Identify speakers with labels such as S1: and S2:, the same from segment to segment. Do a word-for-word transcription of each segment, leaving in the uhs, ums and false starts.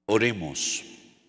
S1: Oremos.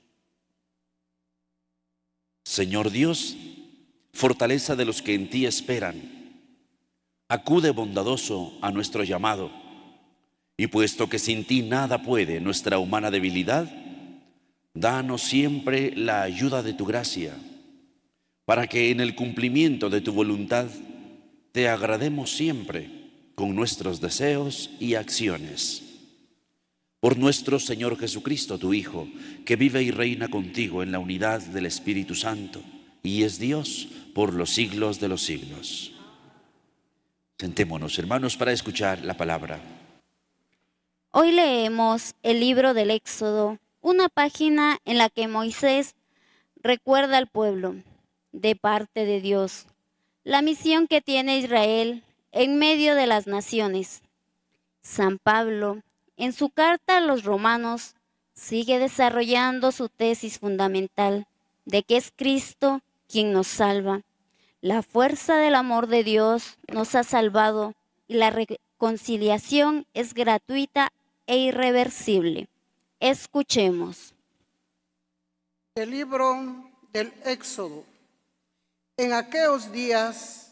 S1: Señor Dios, fortaleza de los que en ti esperan, acude bondadoso a nuestro llamado, y puesto que sin ti nada puede nuestra humana debilidad, danos siempre la ayuda de tu gracia, para que en el cumplimiento de tu voluntad te agrademos siempre con nuestros deseos y acciones. Por nuestro Señor Jesucristo, tu Hijo, que vive y reina contigo en la unidad del Espíritu Santo, y es Dios por los siglos de los siglos. Sentémonos, hermanos, para escuchar la palabra.
S2: Hoy leemos el libro del Éxodo, una página en la que Moisés recuerda al pueblo, de parte de Dios, la misión que tiene Israel en medio de las naciones. San Pablo, en su carta a los romanos, sigue desarrollando su tesis fundamental de que es Cristo quien nos salva. La fuerza del amor de Dios nos ha salvado y la reconciliación es gratuita e irreversible. Escuchemos.
S3: El libro del Éxodo. En aquellos días,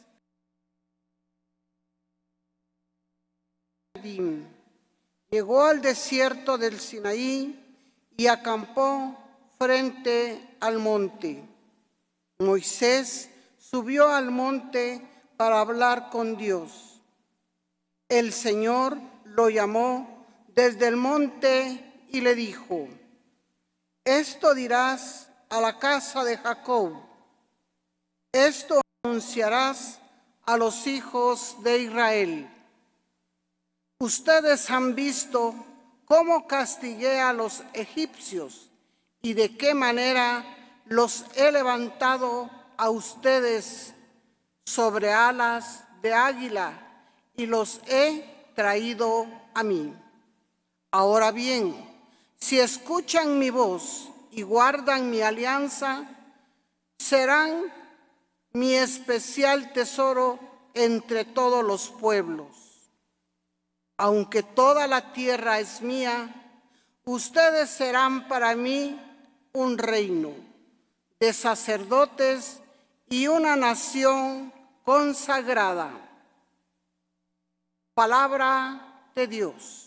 S3: llegó al desierto del Sinaí y acampó frente al monte. Moisés subió al monte para hablar con Dios. El Señor lo llamó desde el monte y le dijo: esto dirás a la casa de Jacob, esto anunciarás a los hijos de Israel. Ustedes han visto cómo castigué a los egipcios y de qué manera los he levantado a ustedes sobre alas de águila y los he traído a mí. Ahora bien, si escuchan mi voz y guardan mi alianza, serán mi especial tesoro entre todos los pueblos. Aunque toda la tierra es mía, ustedes serán para mí un reino de sacerdotes y una nación consagrada. Palabra de Dios.